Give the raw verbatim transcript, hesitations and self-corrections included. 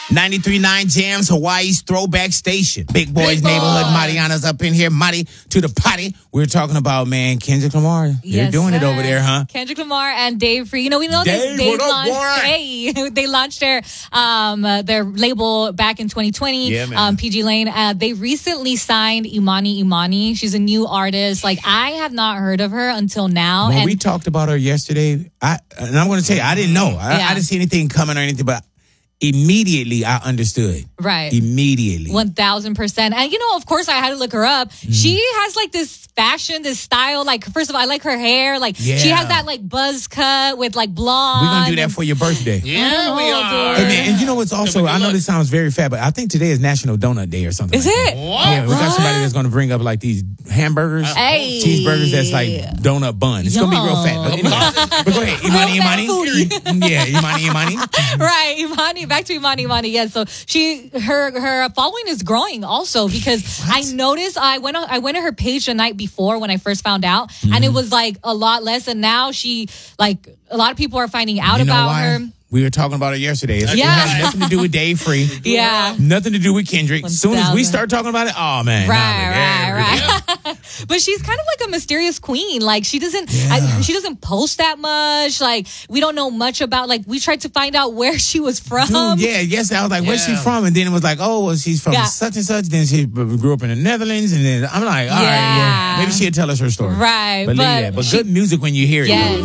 ninety-three point nine Jams, Hawaii's throwback station. Big Boys Big boy. Neighborhood. Mariana's up in here. Mari to the potty. We're talking about, man, Kendrick Lamar. They're Yes, doing it sir. over there, huh? Kendrick Lamar and Dave Free. You know, we know Dave, they, they what up, launched. boy? Hey, they launched their um uh, their label back in twenty twenty. Yeah, man. Um, P G Lane. Uh, they recently signed Imani Imani. She's a new artist. Like I have not heard of her until now. When and we talked about her yesterday, I and I'm going to tell you, I didn't know. I, Yeah. I didn't see anything coming or anything, but immediately I understood. right. Immediately. One thousand percent. And you know, of course, I had to look her up. Mm-hmm. She has like this fashion, this style. Like, first of all, I like her hair. Like, she Yeah. has that like buzz cut with like blonde. We're going to do that and- for your birthday. Yeah, we Oh, are. dude. Hey, man, and you know what's also, Good I know luck. this sounds very fat, but I think today is National Donut Day or something. Is like it? that. What? Yeah, we got somebody that's going to bring up like these hamburgers, Hey. cheeseburgers that's like donut bun. It's going to be real fat. But, anyway, but go ahead. Imani, Real fat Imani. Yeah, Imani, Imani. Right, Imani. Back to Imani, Imani. Yes, so she, her, her following is growing also because I noticed I went, on, I went to her page the night before when I first found out, Mm-hmm. and it was like a lot less. And now she, like, a lot of people are finding out You know about why? her. We were talking about it yesterday. It's, Yeah. It has nothing to do with Dave Free. Yeah. Nothing to do with Kendrick. As soon as we one thousand. start talking about it, oh, man. Right, nah, right, right. But she's kind of like a mysterious queen. Like she doesn't, I, she doesn't post that much. Like we don't know much about. Like we tried to find out where she was from. Dude, yeah, yes. I was like, where's she Yeah. from? And then it was like, oh, well, she's from Yeah. such and such. Then she grew up in the Netherlands. And then I'm like, all right, Yeah. well, maybe she'll tell us her story. Right, But, but yeah, but she- good music when you hear it. Yes.